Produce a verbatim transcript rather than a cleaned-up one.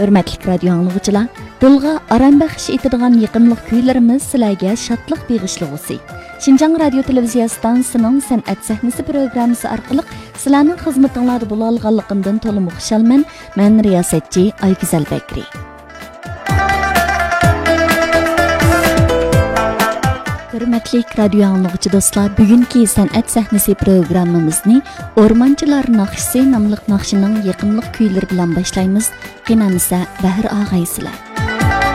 Hürmetlik radyo anlıqçılar, dilga aram bəxş etadigan yaqinlik kuylarimiz sizlarga şadlıq beg'ishlag'usi. Şinjan Radio Televiziya stansiyasining san'at sahnasi programmasi orqali sizlarning xizmatinglarda bo'la olganligimdan to'liq xushalman. Men riyosatchi Aygizal Bakri. Hürmetlik radyo anlıqçı dostlar, bugünkü san'at sahnasi programmamizni O'rmonchilar naqshisi nomli naqshining yaqinlik kuylari bilan boshlaymiz. Qinamisa Bahir og'aysizlar.